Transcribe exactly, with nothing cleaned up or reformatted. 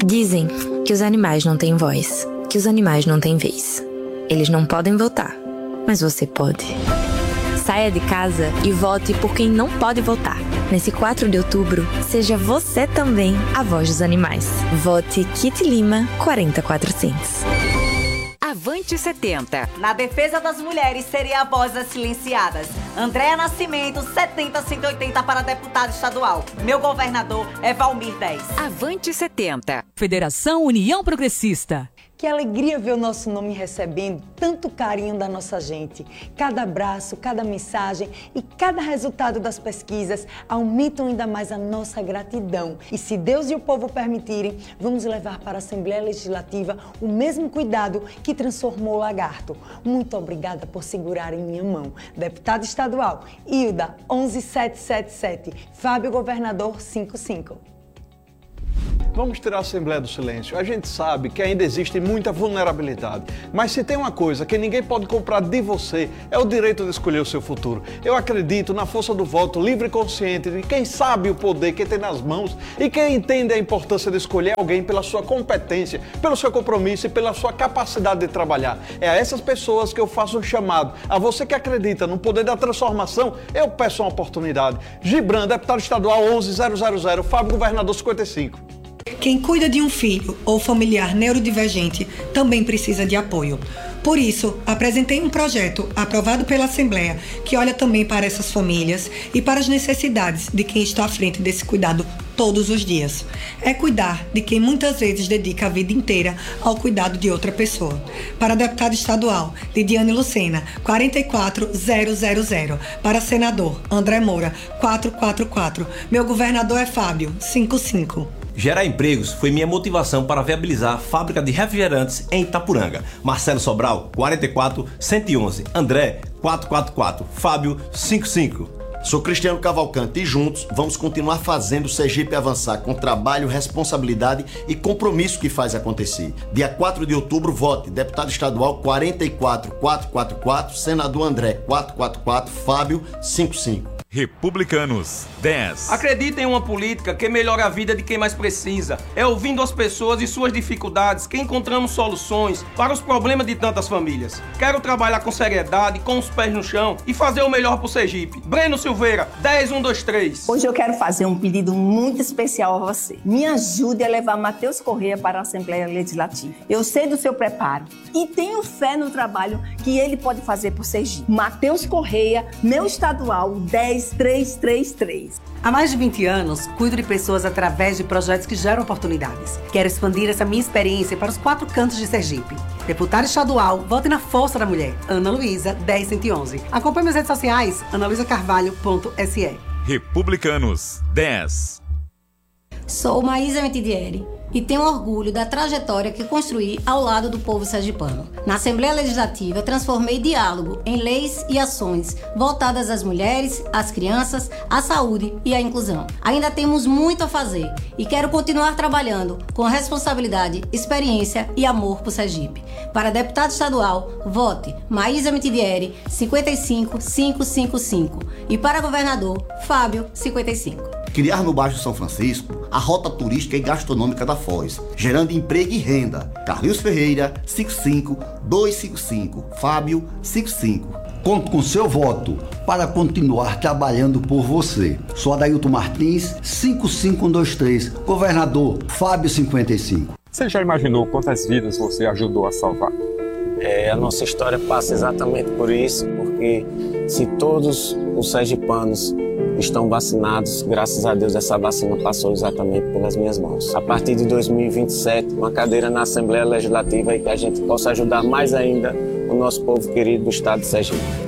Dizem que os animais não têm voz, que os animais não têm vez. Eles não podem votar, mas você pode. Saia de casa e vote por quem não pode votar. Nesse quatro de outubro, seja você também a voz dos animais. Vote Kitty Lima quarenta e quatrocentos. Avante setenta. Na defesa das mulheres, seria a voz das silenciadas. Andréa Nascimento, setenta cento e oitenta para deputado estadual. Meu governador é Valmir dez. Avante setenta. Federação União Progressista. Que alegria ver o nosso nome recebendo tanto carinho da nossa gente. Cada abraço, cada mensagem e cada resultado das pesquisas aumentam ainda mais a nossa gratidão. E se Deus e o povo permitirem, vamos levar para a Assembleia Legislativa o mesmo cuidado que transformou o lagarto. Muito obrigada por segurar em minha mão. Deputado estadual, Hilda, onze mil setecentos e setenta e sete. Fábio, governador, cinquenta e cinco. Vamos tirar a Assembleia do silêncio. A gente sabe que ainda existe muita vulnerabilidade. Mas se tem uma coisa que ninguém pode comprar de você, é o direito de escolher o seu futuro. Eu acredito na força do voto livre e consciente de quem sabe o poder que tem nas mãos e quem entende a importância de escolher alguém pela sua competência, pelo seu compromisso e pela sua capacidade de trabalhar. É a essas pessoas que eu faço um chamado. A você que acredita no poder da transformação, eu peço uma oportunidade. Gibran, deputado estadual onze mil, Fábio, governador cinquenta e cinco. Quem cuida de um filho ou familiar neurodivergente também precisa de apoio. Por isso, apresentei um projeto aprovado pela Assembleia que olha também para essas famílias e para as necessidades de quem está à frente desse cuidado todos os dias. É cuidar de quem muitas vezes dedica a vida inteira ao cuidado de outra pessoa. Para deputado estadual, Lidiane Lucena, quarenta e quatro mil. Para senador, André Moura, quatrocentos e quarenta e quatro. Meu governador é Fábio, cinquenta e cinco. Gerar empregos foi minha motivação para viabilizar a fábrica de refrigerantes em Itapuranga. Marcelo Sobral, quarenta e quatro, cento e onze. André, quatrocentos e quarenta e quatro. Fábio, cinquenta e cinco. Sou Cristiano Cavalcante e juntos vamos continuar fazendo o Sergipe avançar com trabalho, responsabilidade e compromisso que faz acontecer. Dia quatro de outubro, vote. Deputado estadual quarenta e quatro, quatrocentos e quarenta e quatro. Senador André, quatrocentos e quarenta e quatro. Fábio, cinquenta e cinco. Republicanos, dez. Acredita em uma política que melhora a vida de quem mais precisa. É ouvindo as pessoas e suas dificuldades que encontramos soluções para os problemas de tantas famílias. Quero trabalhar com seriedade, com os pés no chão e fazer o melhor pro Sergipe. Breno Silveira, dez mil cento e vinte e três. Hoje eu quero fazer um pedido muito especial a você. Me ajude a levar Matheus Correia para a Assembleia Legislativa. Eu sei do seu preparo e tenho fé no trabalho que ele pode fazer por Sergipe. Matheus Correia, meu estadual, dez mil trezentos e trinta e três. Há mais de vinte anos, cuido de pessoas através de projetos que geram oportunidades. Quero expandir essa minha experiência para os quatro cantos de Sergipe. Deputado estadual, vote na força da mulher. Ana Luísa, dez mil cento e onze. Acompanhe minhas redes sociais, ana luisa carvalho ponto s e. Republicanos, dez. Sou Maísa Metidieri e tenho orgulho da trajetória que construí ao lado do povo sergipano. Na Assembleia Legislativa, transformei diálogo em leis e ações voltadas às mulheres, às crianças, à saúde e à inclusão. Ainda temos muito a fazer e quero continuar trabalhando com responsabilidade, experiência e amor por Sergipe. Para deputado estadual, vote Maísa Metidieri, cinquenta e cinco, quinhentos e cinquenta e cinco. E para governador, Fábio, cinquenta e cinco. Criar no Baixo São Francisco a rota turística e gastronômica da Foz, gerando emprego e renda. Carlinhos Ferreira, cinquenta e cinco, duzentos e cinquenta e cinco. Fábio, cinquenta e cinco. Conto com seu voto para continuar trabalhando por você. Sou Adailton Martins, cinquenta e cinco, cento e vinte e três. Governador, Fábio, cinquenta e cinco. Você já imaginou quantas vidas você ajudou a salvar? É, a nossa história passa exatamente por isso, porque se todos os sergipanos estão vacinados, graças a Deus essa vacina passou exatamente pelas minhas mãos. A partir de dois mil e vinte e sete, uma cadeira na Assembleia Legislativa e que a gente possa ajudar mais ainda o nosso povo querido do estado de Sergipe.